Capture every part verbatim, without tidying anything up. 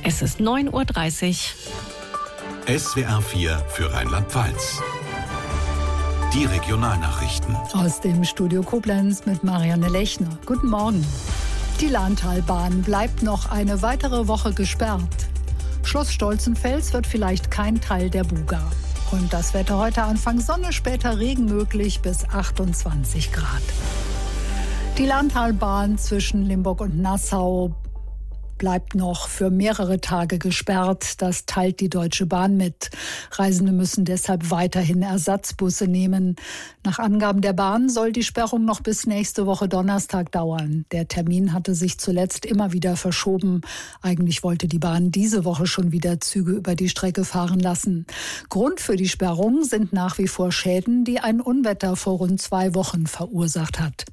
Es ist neun Uhr dreißig. S W R vier für Rheinland-Pfalz. Die Regionalnachrichten. Aus dem Studio Koblenz mit Marianne Lechner. Guten Morgen. Die Lahntalbahn bleibt noch eine weitere Woche gesperrt. Schloss Stolzenfels wird vielleicht kein Teil der Buga. Und das Wetter heute: Anfang Sonne, später Regen möglich bis achtundzwanzig Grad. Die Lahntalbahn zwischen Limburg und Nassau bleibt noch für mehrere Tage gesperrt. Das teilt die Deutsche Bahn mit. Reisende müssen deshalb weiterhin Ersatzbusse nehmen. Nach Angaben der Bahn soll die Sperrung noch bis nächste Woche Donnerstag dauern. Der Termin hatte sich zuletzt immer wieder verschoben. Eigentlich wollte die Bahn diese Woche schon wieder Züge über die Strecke fahren lassen. Grund für die Sperrung sind nach wie vor Schäden, die ein Unwetter vor rund zwei Wochen verursacht hat.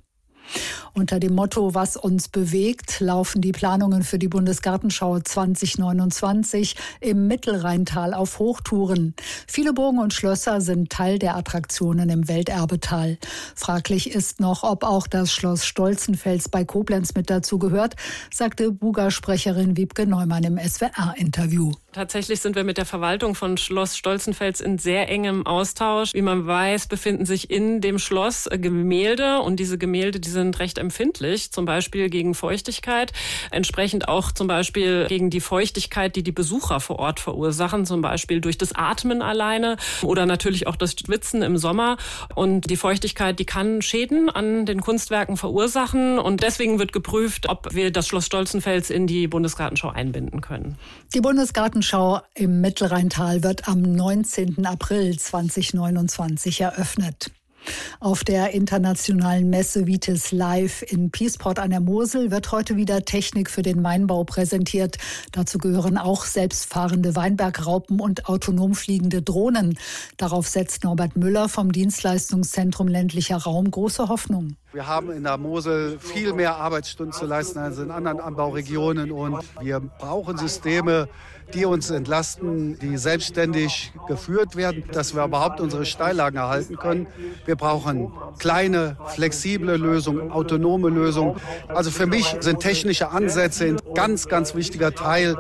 Unter dem Motto „Was uns bewegt" laufen die Planungen für die Bundesgartenschau zwanzig neunundzwanzig im Mittelrheintal auf Hochtouren. Viele Burgen und Schlösser sind Teil der Attraktionen im Welterbetal. Fraglich ist noch, ob auch das Schloss Stolzenfels bei Koblenz mit dazu gehört, sagte Buga-Sprecherin Wiebke Neumann im S W R-Interview. Tatsächlich sind wir mit der Verwaltung von Schloss Stolzenfels in sehr engem Austausch. Wie man weiß, befinden sich in dem Schloss Gemälde, und diese Gemälde, die sind recht empfindlich, zum Beispiel gegen Feuchtigkeit, entsprechend auch zum Beispiel gegen die Feuchtigkeit, die die Besucher vor Ort verursachen, zum Beispiel durch das Atmen alleine oder natürlich auch das Schwitzen im Sommer. Und die Feuchtigkeit, die kann Schäden an den Kunstwerken verursachen, und deswegen wird geprüft, ob wir das Schloss Stolzenfels in die Bundesgartenschau einbinden können. Die Bundesgartenschau im Mittelrheintal wird am neunzehnten April zweitausendneunundzwanzig eröffnet. Auf der internationalen Messe Vitis Live in Piesport an der Mosel wird heute wieder Technik für den Weinbau präsentiert. Dazu gehören auch selbstfahrende Weinbergraupen und autonom fliegende Drohnen. Darauf setzt Norbert Müller vom Dienstleistungszentrum ländlicher Raum große Hoffnung. Wir haben in der Mosel viel mehr Arbeitsstunden zu leisten als in anderen Anbauregionen, und wir brauchen Systeme, die uns entlasten, die selbstständig geführt werden, dass wir überhaupt unsere Steillagen erhalten können. Wir brauchen kleine, flexible Lösungen, autonome Lösungen. Also für mich sind technische Ansätze ein ganz, ganz wichtiger Teil,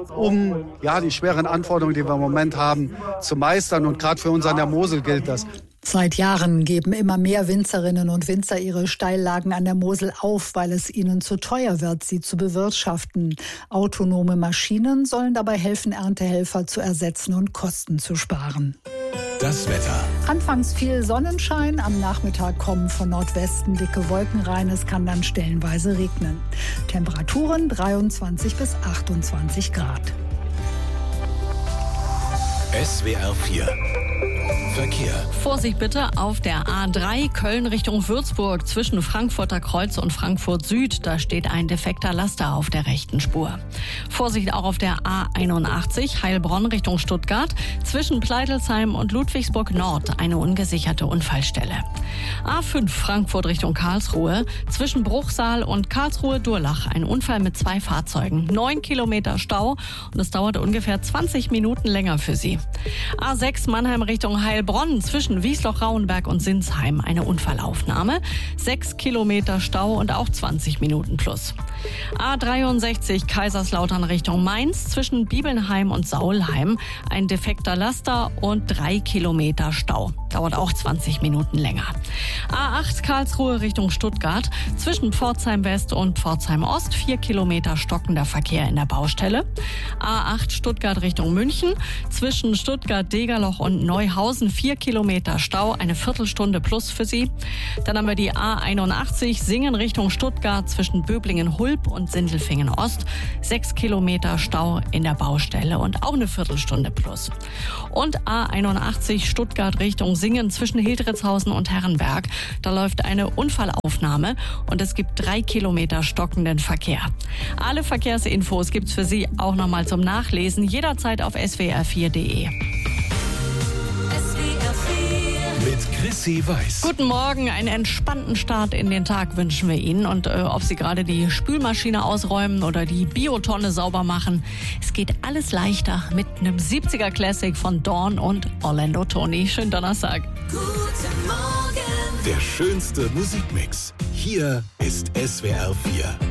um ja, die schweren Anforderungen, die wir im Moment haben, zu meistern. Und gerade für uns an der Mosel gilt das. Seit Jahren geben immer mehr Winzerinnen und Winzer ihre Steillagen an der Mosel auf, weil es ihnen zu teuer wird, sie zu bewirtschaften. Autonome Maschinen sollen dabei helfen, Erntehelfer zu ersetzen und Kosten zu sparen. Das Wetter. Anfangs viel Sonnenschein, am Nachmittag kommen von Nordwesten dicke Wolken rein, es kann dann stellenweise regnen. Temperaturen dreiundzwanzig bis achtundzwanzig Grad. S W R vier. Verkehr. Vorsicht bitte auf der A drei Köln Richtung Würzburg zwischen Frankfurter Kreuz und Frankfurt Süd. Da steht ein defekter Laster auf der rechten Spur. Vorsicht auch auf der A einundachtzig Heilbronn Richtung Stuttgart zwischen Pleidelsheim und Ludwigsburg Nord eine ungesicherte Unfallstelle. A fünf Frankfurt Richtung Karlsruhe zwischen Bruchsal und Karlsruhe-Durlach ein Unfall mit zwei Fahrzeugen. Neun Kilometer Stau, und es dauert ungefähr zwanzig Minuten länger für Sie. A sechs Mannheim Richtung Heilbronn zwischen Wiesloch-Rauenberg und Sinsheim eine Unfallaufnahme. Sechs Kilometer Stau und auch zwanzig Minuten plus. A dreiundsechzig Kaiserslautern Richtung Mainz zwischen Bibelnheim und Saulheim ein defekter Laster und drei Kilometer Stau. Dauert auch zwanzig Minuten länger. A acht Karlsruhe Richtung Stuttgart zwischen Pforzheim West und Pforzheim Ost vier Kilometer stockender Verkehr in der Baustelle. A acht Stuttgart Richtung München zwischen Stuttgart-Degerloch und Neuhausen vier Kilometer Stau, eine Viertelstunde plus für Sie. Dann haben wir die A einundachtzig Singen Richtung Stuttgart zwischen Böblingen-Hulb und Sindelfingen-Ost. sechs Kilometer Stau in der Baustelle und auch eine Viertelstunde plus. Und A einundachtzig Stuttgart Richtung Singen zwischen Hildritzhausen und Herrenberg. Da läuft eine Unfallaufnahme und es gibt drei Kilometer stockenden Verkehr. Alle Verkehrsinfos gibt's für Sie auch nochmal zum Nachlesen, jederzeit auf s w r vier punkt d e. Mit Chrissy Weiß. Guten Morgen, einen entspannten Start in den Tag wünschen wir Ihnen. Und äh, ob Sie gerade die Spülmaschine ausräumen oder die Biotonne sauber machen, es geht alles leichter mit einem siebziger Classic von Dawn und Orlando Tony. Schönen Donnerstag. Guten Morgen. Der schönste Musikmix. Hier ist S W R vier.